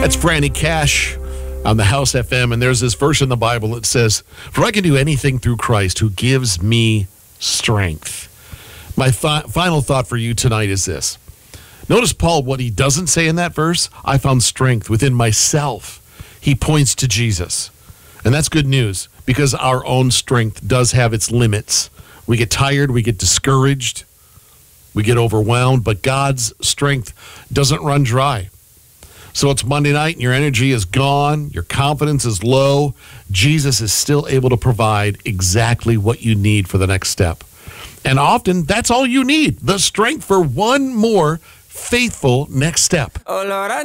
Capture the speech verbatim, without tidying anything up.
That's Franny Cash on the House F M, and there's this verse in the Bible that says, "For I can do anything through Christ who gives me strength." My th- final thought for you tonight is this. Notice Paul, what he doesn't say in that verse, I found strength within myself. He points to Jesus. And that's good news, because our own strength does have its limits. We get tired, we get discouraged, we get overwhelmed, but God's strength doesn't run dry. So it's Monday night and your energy is gone, your confidence is low. Jesus is still able to provide exactly what you need for the next step. And often that's all you need, the strength for one more faithful next step. Oh Lord, I